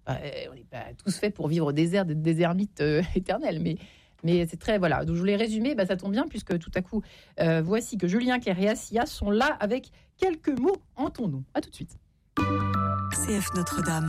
on n'est pas tous faits pour vivre des ermites éternels, mais c'est très, voilà. Donc je voulais résumer, ça tombe bien puisque tout à coup, voici que Julien Clerc et Assia sont là avec quelques mots en ton nom. À tout de suite. CF Notre-Dame.